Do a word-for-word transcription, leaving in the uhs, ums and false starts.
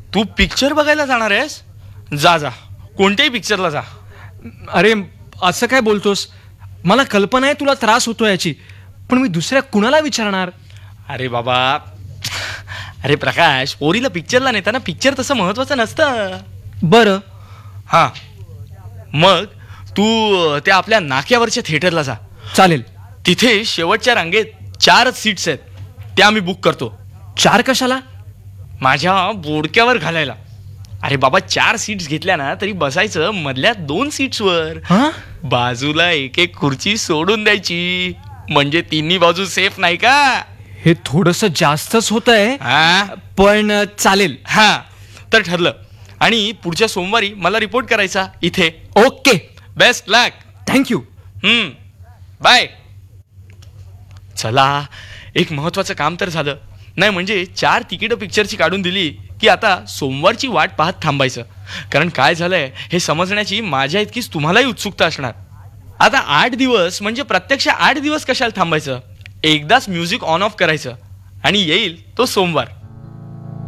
तू picture बघायला जाणार आहेस? जा जा, कोणत्याही पिक्चरला जा. अरे असं काय बोलतोस? मला कल्पना आहे तुला त्रास होतो याची, पण मी दुसऱ्या कुणाला विचारणार? अरे बाबा, अरे प्रकाश, पोरीला पिक्चरला नेताना पिक्चर तसं महत्वाचं नसतं. बरं. हां, मग तू त्या आपल्या नाक्यावरच्या थिएटरला जा. चालेल. तिथे शेवटच्या रांगेत चारच सीट्स आहेत, त्या मी बुक करतो. चार कशाला? माझ्या बोडक्यावर घालायला. अरे बाबा, चार सीट्स घेतल्या ना तरी बसायचं मधल्या दोन सीट्सवर. हां? बाजूला एक एक खुर्ची सोडून द्यायची, म्हणजे तिन्ही बाजू सेफ नाही का? हे थोडंसं जास्तच होत आहे, हा पण चालेल. हा तर ठरलं. आणि पुढच्या सोमवारी मला रिपोर्ट करायचा इथे. ओके. बेस्ट लक. थँक्यू. हम्म बाय. चला, एक महत्वाचं काम तर झालं. नाही म्हणजे चार तिकीटं पिक्चरची काढून दिली की आता सोमवारची वाट पाहत थांबायचं. कारण काय झालंय हे समजण्याची माझ्या इतकीच तुम्हालाही उत्सुकता असणार. आता आठ दिवस म्हणजे प्रत्यक्ष आठ दिवस कशाला थांबायचं? एकदाच म्युझिक ऑन ऑफ करायचं आणि येईल तो सोमवार.